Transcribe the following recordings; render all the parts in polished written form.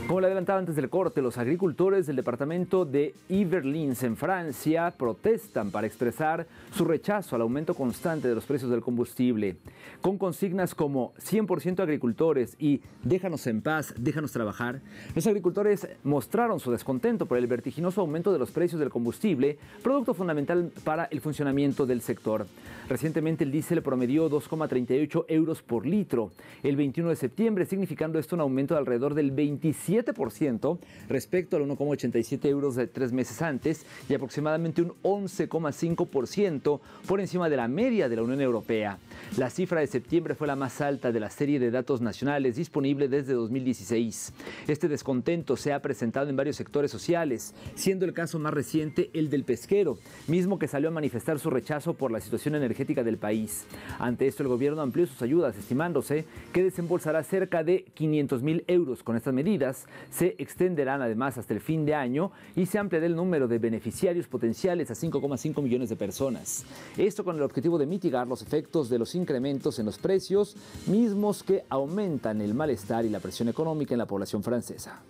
Como le adelantaba antes del corte, los agricultores del departamento de Yvelines en Francia protestan para expresar su rechazo al aumento constante de los precios del combustible. Con consignas como 100% agricultores y déjanos en paz, déjanos trabajar, los agricultores mostraron su descontento por el vertiginoso aumento de los precios del combustible, producto fundamental para el funcionamiento del sector. Recientemente el diésel promedió 2,38 euros por litro el 21 de septiembre, significando esto un aumento de alrededor del 27% respecto al 1,87 euros de 3 meses antes y aproximadamente un 11,5% por encima de la media de la Unión Europea. La cifra de septiembre fue la más alta de la serie de datos nacionales disponible desde 2016. Este descontento se ha presentado en varios sectores sociales, siendo el caso más reciente el del pesquero, mismo que salió a manifestar su rechazo por la situación energética del país. Ante esto, el gobierno amplió sus ayudas, estimándose que desembolsará cerca de 500.000 euros. Con estas medidas se extenderán además hasta el fin de año y se ampliará el número de beneficiarios potenciales a 5,5 millones de personas. Esto con el objetivo de mitigar los efectos de los incrementos en los precios, mismos que aumentan el malestar y la presión económica en la población francesa.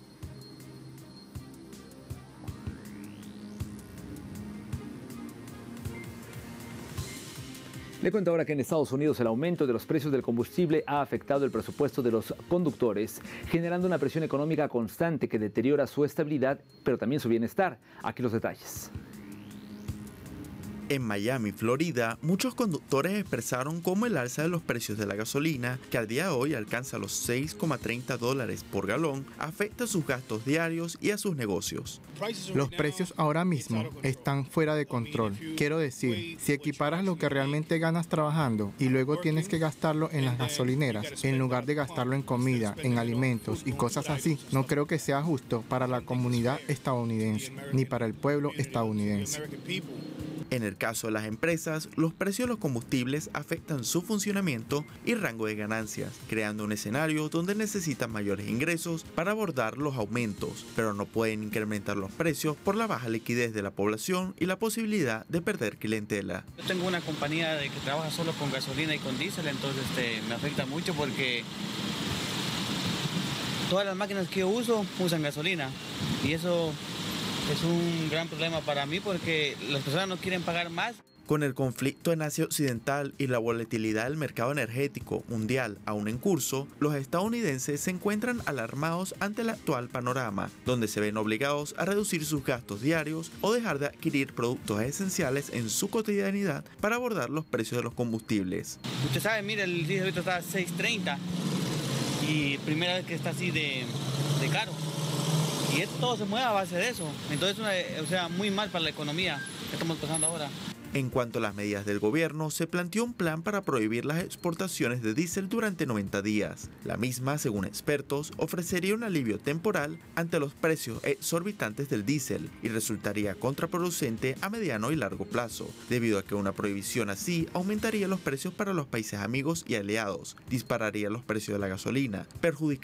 Le cuento ahora que en Estados Unidos el aumento de los precios del combustible ha afectado el presupuesto de los conductores, generando una presión económica constante que deteriora su estabilidad, pero también su bienestar. Aquí los detalles. En Miami, Florida, muchos conductores expresaron cómo el alza de los precios de la gasolina, que al día de hoy alcanza los $6,30 por galón, afecta sus gastos diarios y a sus negocios. Los precios ahora mismo están fuera de control. Quiero decir, si equiparas lo que realmente ganas trabajando y luego tienes que gastarlo en las gasolineras, en lugar de gastarlo en comida, en alimentos y cosas así, no creo que sea justo para la comunidad estadounidense, ni para el pueblo estadounidense. En el caso de las empresas, los precios de los combustibles afectan su funcionamiento y rango de ganancias, creando un escenario donde necesitan mayores ingresos para abordar los aumentos, pero no pueden incrementar los precios por la baja liquidez de la población y la posibilidad de perder clientela. Yo tengo una compañía que trabaja solo con gasolina y con diésel, entonces me afecta mucho porque todas las máquinas que yo uso usan gasolina y eso es un gran problema para mí porque las personas no quieren pagar más. Con el conflicto en Asia Occidental y la volatilidad del mercado energético mundial aún en curso, los estadounidenses se encuentran alarmados ante el actual panorama, donde se ven obligados a reducir sus gastos diarios o dejar de adquirir productos esenciales en su cotidianidad para abordar los precios de los combustibles. Usted sabe, mire, el diésel ahorita está a $6.30 y primera vez que está así de caro. Y esto todo se mueve a base de eso. Entonces, muy mal para la economía que estamos pasando ahora. En cuanto a las medidas del gobierno, se planteó un plan para prohibir las exportaciones de diésel durante 90 días. La misma, según expertos, ofrecería un alivio temporal ante los precios exorbitantes del diésel y resultaría contraproducente a mediano y largo plazo, debido a que una prohibición así aumentaría los precios para los países amigos y aliados, dispararía los precios de la gasolina, perjudicaría